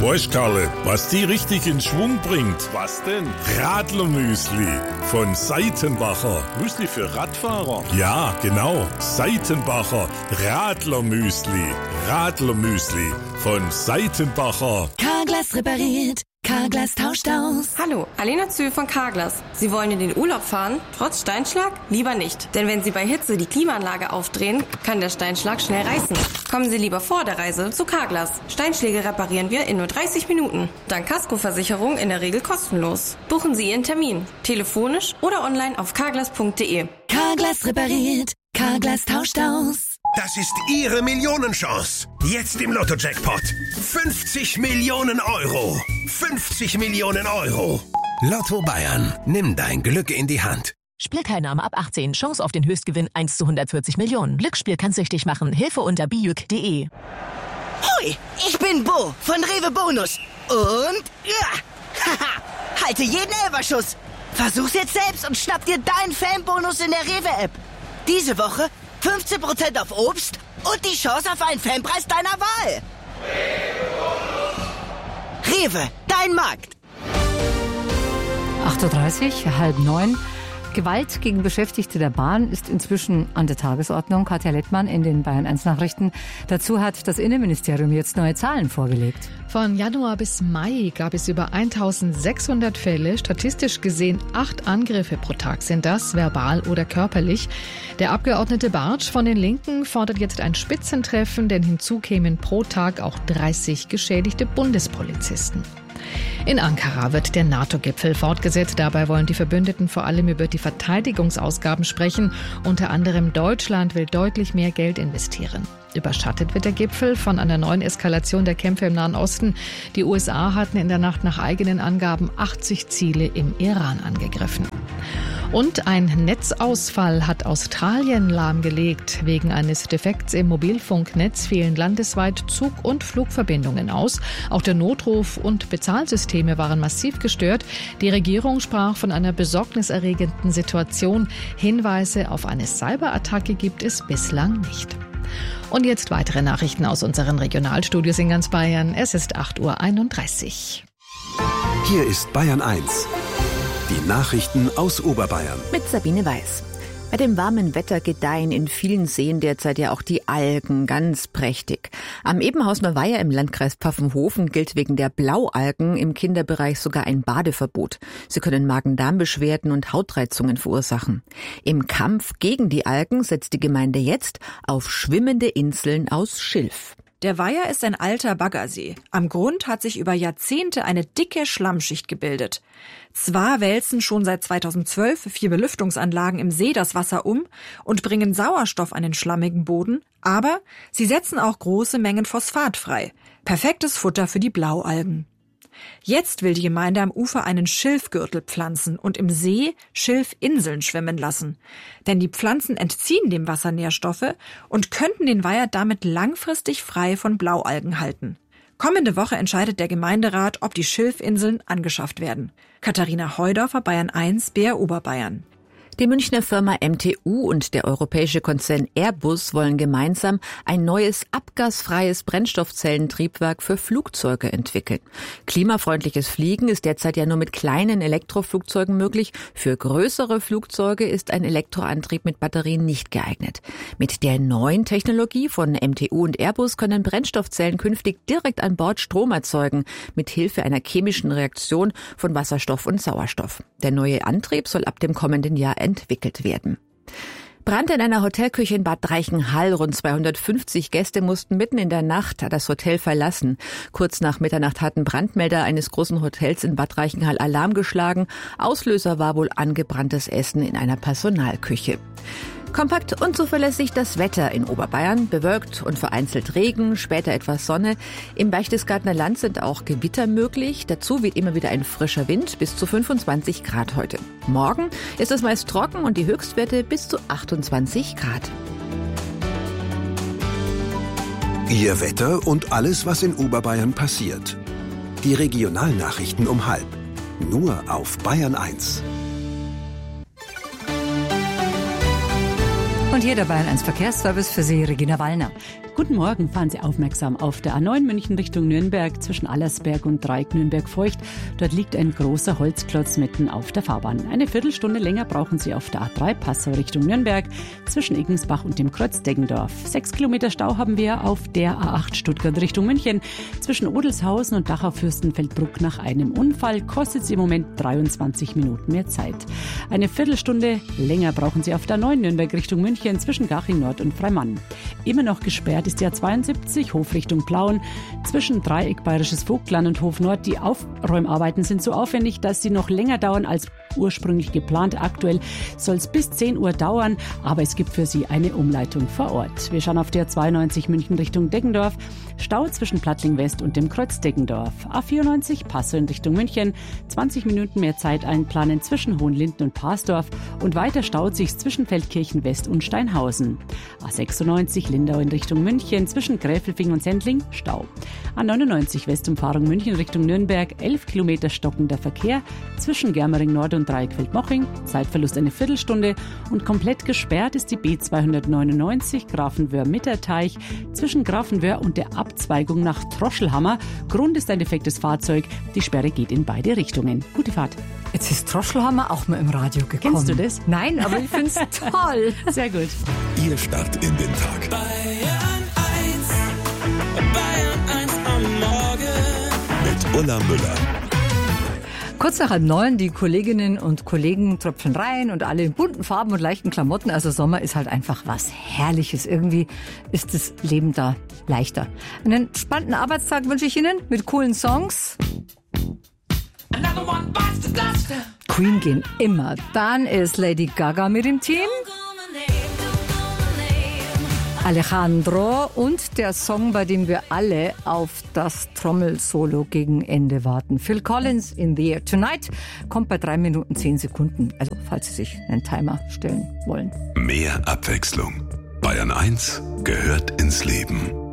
Weißt Karle, was die richtig in Schwung bringt? Was denn? Radlermüsli von Seitenbacher. Müsli für Radfahrer? Ja, genau. Seitenbacher Radlermüsli. Radlermüsli von Seitenbacher. Carglass repariert. Carglass tauscht aus. Hallo, Alena Zühl von Carglass. Sie wollen in den Urlaub fahren? Trotz Steinschlag? Lieber nicht. Denn wenn Sie bei Hitze die Klimaanlage aufdrehen, kann der Steinschlag schnell reißen. Kommen Sie lieber vor der Reise zu Carglass. Steinschläge reparieren wir in nur 30 Minuten. Dank Kaskoversicherung in der Regel kostenlos. Buchen Sie Ihren Termin. Telefonisch oder online auf carglass.de. Carglass repariert. Carglass tauscht aus. Das ist Ihre Millionenchance. Jetzt im Lotto-Jackpot. 50 Millionen Euro. 50 Millionen Euro. Lotto Bayern. Nimm dein Glück in die Hand. Spielteilnahme ab 18. Chance auf den Höchstgewinn 1 zu 140 Millionen. Glücksspiel kann süchtig machen. Hilfe unter bijuk.de. Hoi, ich bin Bo von Rewe Bonus. Und ja, haha, halte jeden Elferschuss. Versuch's jetzt selbst und schnapp dir deinen Fanbonus in der Rewe-App. Diese Woche 15% auf Obst und die Chance auf einen Fanpreis deiner Wahl. Rewe, dein Markt. 8.30 Uhr, 8:30. Gewalt gegen Beschäftigte der Bahn ist inzwischen an der Tagesordnung. Katja Lettmann in den Bayern 1 Nachrichten. Dazu hat das Innenministerium jetzt neue Zahlen vorgelegt. Von Januar bis Mai gab es über 1600 Fälle. Statistisch gesehen 8 Angriffe pro Tag sind das, verbal oder körperlich. Der Abgeordnete Bartsch von den Linken fordert jetzt ein Spitzentreffen, denn hinzu kämen pro Tag auch 30 geschädigte Bundespolizisten. In Ankara wird der NATO-Gipfel fortgesetzt. Dabei wollen die Verbündeten vor allem über die Verteidigungsausgaben sprechen. Unter anderem Deutschland will deutlich mehr Geld investieren. Überschattet wird der Gipfel von einer neuen Eskalation der Kämpfe im Nahen Osten. Die USA hatten in der Nacht nach eigenen Angaben 80 Ziele im Iran angegriffen. Und ein Netzausfall hat Australien lahmgelegt. Wegen eines Defekts im Mobilfunknetz fielen landesweit Zug- und Flugverbindungen aus. Auch der Notruf- und Bezahlsysteme waren massiv gestört. Die Regierung sprach von einer besorgniserregenden Situation. Hinweise auf eine Cyberattacke gibt es bislang nicht. Und jetzt weitere Nachrichten aus unseren Regionalstudios in ganz Bayern. Es ist 8.31 Uhr. Hier ist Bayern 1. Die Nachrichten aus Oberbayern. Mit Sabine Weiß. Bei dem warmen Wetter gedeihen in vielen Seen derzeit ja auch die Algen ganz prächtig. Am Ebenhausener Weiher im Landkreis Pfaffenhofen gilt wegen der Blaualgen im Kinderbereich sogar ein Badeverbot. Sie können Magen-Darm-Beschwerden und Hautreizungen verursachen. Im Kampf gegen die Algen setzt die Gemeinde jetzt auf schwimmende Inseln aus Schilf. Der Weiher ist ein alter Baggersee. Am Grund hat sich über Jahrzehnte eine dicke Schlammschicht gebildet. Zwar wälzen schon seit 2012 4 Belüftungsanlagen im See das Wasser um und bringen Sauerstoff an den schlammigen Boden, aber sie setzen auch große Mengen Phosphat frei. Perfektes Futter für die Blaualgen. Jetzt will die Gemeinde am Ufer einen Schilfgürtel pflanzen und im See Schilfinseln schwimmen lassen. Denn die Pflanzen entziehen dem Wasser Nährstoffe und könnten den Weiher damit langfristig frei von Blaualgen halten. Kommende Woche entscheidet der Gemeinderat, ob die Schilfinseln angeschafft werden. Katharina Heudorfer, Bayern 1, BR Oberbayern. Die Münchner Firma MTU und der europäische Konzern Airbus wollen gemeinsam ein neues abgasfreies Brennstoffzellentriebwerk für Flugzeuge entwickeln. Klimafreundliches Fliegen ist derzeit ja nur mit kleinen Elektroflugzeugen möglich. Für größere Flugzeuge ist ein Elektroantrieb mit Batterien nicht geeignet. Mit der neuen Technologie von MTU und Airbus können Brennstoffzellen künftig direkt an Bord Strom erzeugen, mit Hilfe einer chemischen Reaktion von Wasserstoff und Sauerstoff. Der neue Antrieb soll ab dem kommenden Jahr entwickelt werden. Brand in einer Hotelküche in Bad Reichenhall. Rund 250 Gäste mussten mitten in der Nacht das Hotel verlassen. Kurz nach Mitternacht hatten Brandmelder eines großen Hotels in Bad Reichenhall Alarm geschlagen. Auslöser war wohl angebranntes Essen in einer Personalküche. Kompakt und zuverlässig das Wetter in Oberbayern. Bewölkt und vereinzelt Regen, später etwas Sonne. Im Berchtesgadener Land sind auch Gewitter möglich. Dazu weht immer wieder ein frischer Wind bis zu 25 Grad heute. Morgen ist es meist trocken und die Höchstwerte bis zu 28 Grad. Ihr Wetter und alles, was in Oberbayern passiert. Die Regionalnachrichten um 12:30. Nur auf Bayern 1. Und hier der Bayern 1 Verkehrsservice für Sie, Regina Wallner. Guten Morgen, fahren Sie aufmerksam auf der A9 München Richtung Nürnberg zwischen Allersberg und Dreieck Nürnberg-Feucht. Dort liegt ein großer Holzklotz mitten auf der Fahrbahn. Eine Viertelstunde länger brauchen Sie auf der A3 Passau Richtung Nürnberg zwischen Eggensbach und dem Kreuz Deggendorf. 6 Kilometer Stau haben wir auf der A8 Stuttgart Richtung München. Zwischen Odelshausen und Dachau-Fürstenfeldbruck nach einem Unfall kostet es im Moment 23 Minuten mehr Zeit. Eine Viertelstunde länger brauchen Sie auf der A9 Nürnberg Richtung München zwischen Garching Nord und Freimann. Immer noch gesperrt ist die A72 Hof Richtung Plauen zwischen Dreieck Bayerisches Vogtland und Hof Nord. Die Aufräumarbeiten sind so aufwendig, dass sie noch länger dauern als ursprünglich geplant. Aktuell soll es bis 10 Uhr dauern, aber es gibt für Sie eine Umleitung vor Ort. Wir schauen auf der 92 München Richtung Deggendorf. Stau zwischen Plattling West und dem Kreuz Deggendorf. A94 Passau in Richtung München. 20 Minuten mehr Zeit einplanen zwischen Hohenlinden und Parsdorf. Und weiter staut sich zwischen Feldkirchen West und Steinhausen. A96 Lindau in Richtung München zwischen Gräfelfing und Sendling. Stau. A99 Westumfahrung München Richtung Nürnberg. 11 Kilometer stockender Verkehr zwischen Germering Nord und Dreieckfeld-Moching. Zeitverlust eine Viertelstunde. Und komplett gesperrt ist die B299 Grafenwöhr-Mitterteich zwischen Grafenwöhr und der Abzweigung nach Troschelhammer. Grund ist ein defektes Fahrzeug. Die Sperre geht in beide Richtungen. Gute Fahrt. Jetzt ist Troschelhammer auch mal im Radio gekommen. Kennst du das? Nein, aber ich finde es toll. Sehr gut. Ihr Start in den Tag. Bayern 1 am Morgen. Mit Ulla Müller. Kurz nach 8:30, die Kolleginnen und Kollegen tröpfeln rein und alle in bunten Farben und leichten Klamotten. Also Sommer ist halt einfach was Herrliches. Irgendwie ist das Leben da leichter. Einen entspannten Arbeitstag wünsche ich Ihnen mit coolen Songs. Queen gehen immer. Dann ist Lady Gaga mit dem Team. Alejandro und der Song, bei dem wir alle auf das Trommelsolo gegen Ende warten. Phil Collins, In the Air Tonight, kommt bei 3 Minuten 10 Sekunden. Also falls Sie sich einen Timer stellen wollen. Mehr Abwechslung. Bayern 1 gehört ins Leben.